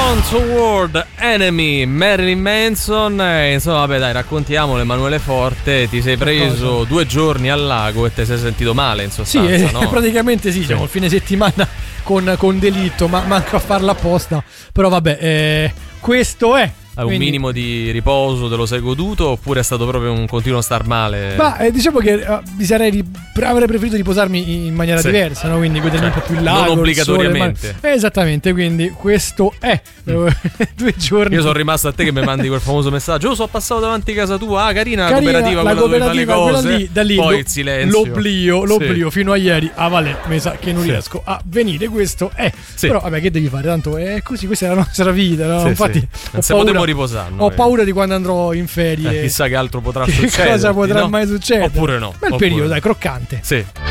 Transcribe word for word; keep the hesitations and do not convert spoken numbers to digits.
Born to World Enemy, Marilyn Manson. E insomma, vabbè, dai, raccontiamolo. Emanuele Forte, ti sei preso cosa? due giorni al lago e ti sei sentito male, in sostanza. Sì, no? praticamente sì, siamo il fine settimana con, con delitto, ma manco a farla apposta. Però vabbè, eh, questo è. Hai un Quindi, minimo di riposo, te lo sei goduto oppure è stato proprio un continuo star male? Ma eh, diciamo che uh, mi sarei ri- avrei preferito riposarmi in maniera sì. diversa, no? Quindi godermi cioè, un po' più il lago, non obbligatoriamente. Il sole, ma... eh, esattamente, quindi questo è mm. due giorni. Io sono rimasto a te che mi mandi quel famoso messaggio. Io sono passato davanti a casa tua, ah carina, carina la cooperativa, la quella cooperativa, dove fai le cose. Lì, da lì, poi lo, il silenzio. L'oblio, l'oblio sì. fino a ieri. Ah vale, mi sa che non sì. riesco a venire, questo è. Sì. Però vabbè, che devi fare? Tanto è così, questa è la nostra vita, no? Sì, Infatti sì. Non se potremo riposare. Ho paura di quando andrò in ferie. Eh, chissà che altro potrà che succedere. Cosa potrà no? mai succedere? Oppure no. Bel Oppure periodo, no. dai, croccante. Sì.